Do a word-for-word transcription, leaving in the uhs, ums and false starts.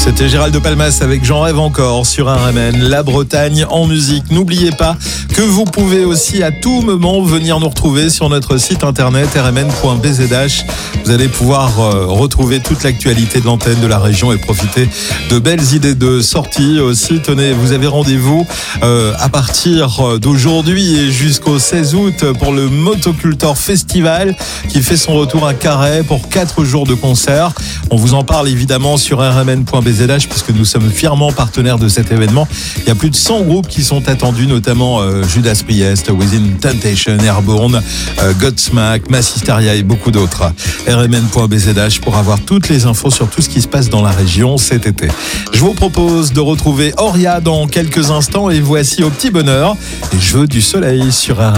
C'était Gérald de Palmas avec J'en rêve encore sur R M N, la Bretagne en musique. N'oubliez pas que vous pouvez aussi à tout moment venir nous retrouver sur notre site internet r m n point b z h. Vous allez pouvoir euh, retrouver toute l'actualité de l'antenne de la région et profiter de belles idées de sortie aussi. Tenez, vous avez rendez-vous euh, à partir d'aujourd'hui et jusqu'au seize août pour le Motocultor Festival qui fait son retour à Carhaix pour quatre jours de concert. On vous en parle évidemment sur r m n point b z h puisque nous sommes fièrement partenaires de cet événement. Il y a plus de cent groupes qui sont attendus, notamment euh, Judas Priest, Within Temptation, Airborne, euh, Godsmack, Massisteria et beaucoup d'autres. r m n point b z h pour avoir toutes les infos sur tout ce qui se passe dans la région cet été. Je vous propose de retrouver Auria dans quelques instants et voici Au Petit Bonheur et Je veux du soleil sur R M N.